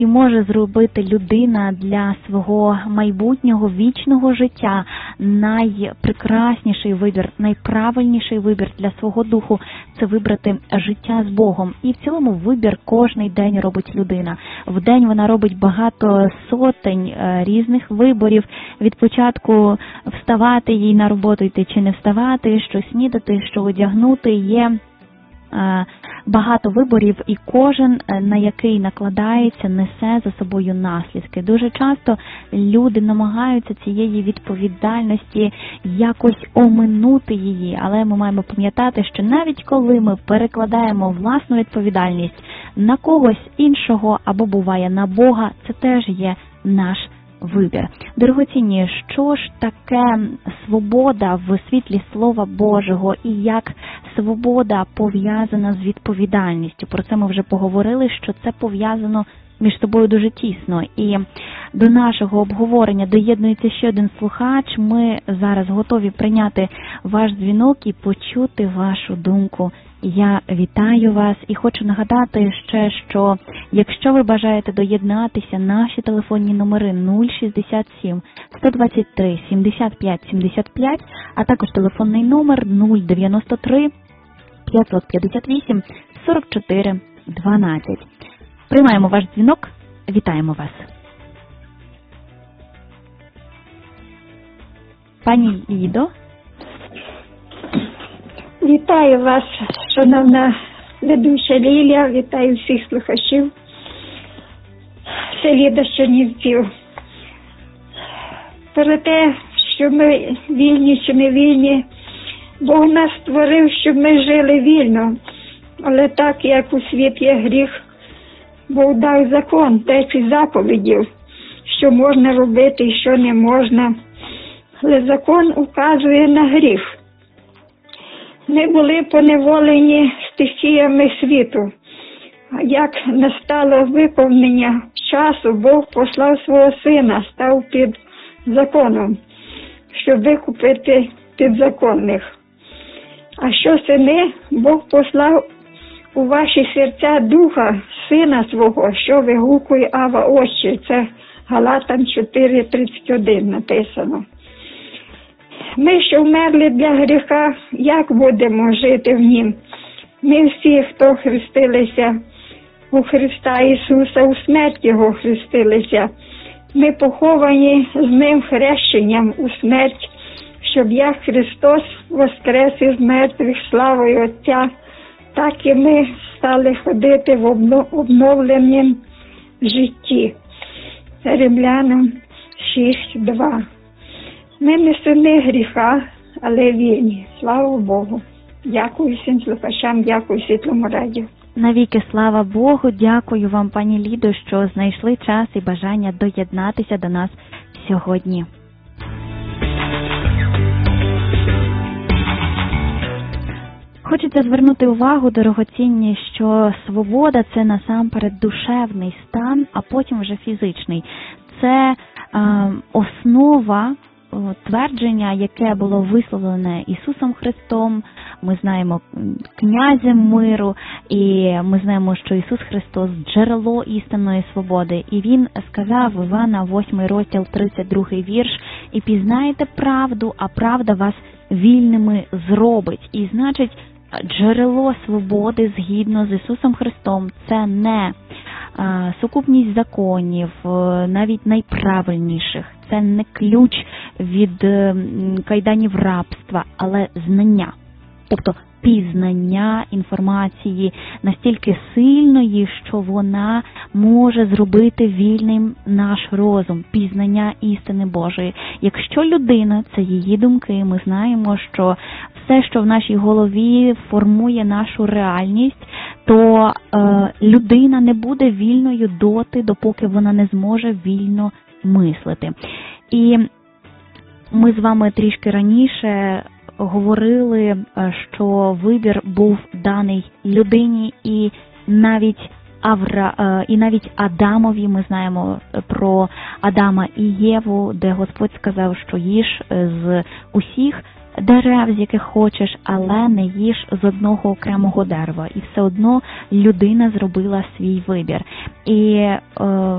і може зробити людина для свого майбутнього вічного життя, найпрекрасніший вибір, найправильніший вибір для свого духу – це вибрати життя з Богом. І в цілому вибір кожний день робить людина. В день вона робить багато сотень різних виборів. Від початку вставати їй на роботу йти чи не вставати, що снідати, що одягнути, є багато виборів, і кожен, на який накладається, несе за собою наслідки. Дуже часто люди намагаються цієї відповідальності якось оминути її, але ми маємо пам'ятати, що навіть коли ми перекладаємо власну відповідальність на когось іншого або буває на Бога, це теж є наш вибір. Дорогоцінні, що ж таке свобода в світлі Слова Божого і як свобода пов'язана з відповідальністю? Про це ми вже поговорили, що це пов'язано між собою дуже тісно. І до нашого обговорення доєднується ще один слухач. Ми зараз готові прийняти ваш дзвінок і почути вашу думку. Я вітаю вас і хочу нагадати ще, що якщо ви бажаєте доєднатися, наші телефонні номери 067 123 75 75, а також телефонний номер 093 558 44 12. Приймаємо ваш дзвінок. Вітаємо вас. Пані Лідо. Вітаю вас, шановна ведуча Лілія, вітаю всіх слухачів. Це Ліда з Чернівців. Про те, що ми вільні чи не вільні, Бог нас створив, щоб ми жили вільно. Але так, як у світ є гріх, Бог дав закон, 10 заповідів, що можна робити і що не можна. Але закон указує на гріх. Ми були поневолені стихіями світу. А як настало виповнення часу, Бог послав свого сина, став під законом, щоб викупити підзаконних. А що сини? Бог послав у ваші серця духа, сина свого, що вигукує Ава Отче. Це Галатам 4:31 написано. Ми, що вмерли для гріха, як будемо жити в нім? Ми всі, хто хрестилися у Христа Ісуса, у смерть Його хрестилися. Ми поховані з Ним хрещенням у смерть, щоб як Христос воскрес із мертвих славою Отця, так і ми стали ходити в обновленому житті. Римлянам 6:2. Ми не сини гріха, але вільні. Слава Богу. Дякую всім слухачам, дякую Світлому радіо. Навіки слава Богу, дякую вам, пані Лідо, що знайшли час і бажання доєднатися до нас сьогодні. Хочеться звернути увагу, дорогоцінні, що свобода – це насамперед душевний стан, а потім вже фізичний. Це основа твердження, яке було висловлене Ісусом Христом, ми знаємо князем миру, і ми знаємо, що Ісус Христос – джерело істинної свободи. І Він сказав в Івана 8 розділ 32 вірш: «І пізнаєте правду, а правда вас вільними зробить». І значить, джерело свободи згідно з Ісусом Христом – це не сукупність законів, навіть найправильніших. Це не ключ від кайданів рабства, але знання. Тобто пізнання інформації настільки сильної, що вона може зробити вільним наш розум, пізнання істини Божої. Якщо людина – це її думки, ми знаємо, що все, що в нашій голові формує нашу реальність, то людина не буде вільною допоки вона не зможе вільно мислити. І ми з вами трішки раніше говорили, що вибір був даний людині, і навіть Адамові. Ми знаємо про Адама і Єву, де Господь сказав, що їж з усіх дерев, з яких хочеш, але не їж з одного окремого дерева. І все одно людина зробила свій вибір. І